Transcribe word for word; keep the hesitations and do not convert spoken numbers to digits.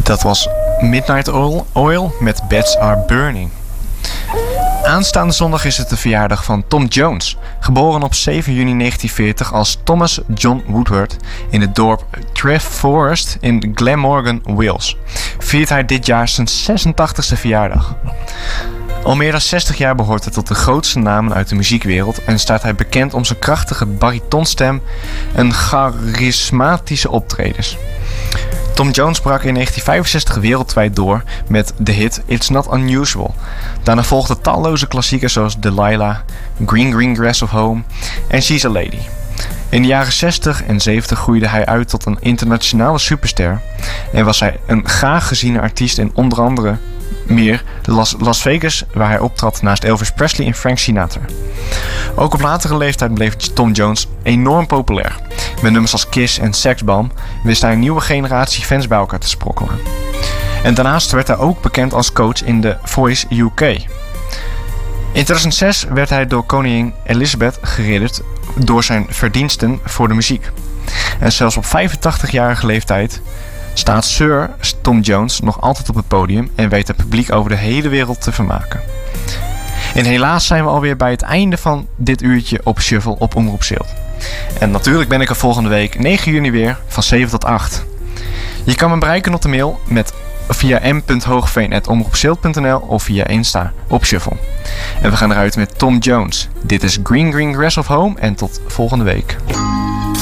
Dat was Midnight Oil, Oil met Beds Are Burning. Aanstaande zondag is het de verjaardag van Tom Jones. Geboren op zeven juni negentien veertig als Thomas John Woodward in het dorp Thrift Forest in Glamorgan, Wales, viert hij dit jaar zijn zesentachtigste verjaardag. Al meer dan zestig jaar behoort hij tot de grootste namen uit de muziekwereld en staat hij bekend om zijn krachtige baritonstem en charismatische optredens. Tom Jones brak in negentien vijfenzestig wereldwijd door met de hit It's Not Unusual. Daarna volgden talloze klassiekers zoals Delilah, Green Green Grass of Home en She's a Lady. In de jaren zestig en zeventig groeide hij uit tot een internationale superster en was hij een graag geziene artiest in onder andere meer Las, Las Vegas, waar hij optrad naast Elvis Presley en Frank Sinatra. Ook op latere leeftijd bleef Tom Jones enorm populair. Met nummers als Kiss en Sex Bomb wist hij een nieuwe generatie fans bij elkaar te sprokkelen. En daarnaast werd hij ook bekend als coach in The Voice U K. In tweeduizend zes werd hij door koningin Elizabeth geridderd door zijn verdiensten voor de muziek. En zelfs op vijfentachtigjarige leeftijd staat Sir Tom Jones nog altijd op het podium en weet het publiek over de hele wereld te vermaken. En helaas zijn we alweer bij het einde van dit uurtje op Shuffle op Omroep Zilt. En natuurlijk ben ik er volgende week negen juni weer van zeven tot acht. Je kan me bereiken op de mail met via m punt hoogveen apenstaartje omroepzilt punt n l of via Insta op Shuffle. En we gaan eruit met Tom Jones. Dit is Green Green Grass of Home en tot volgende week.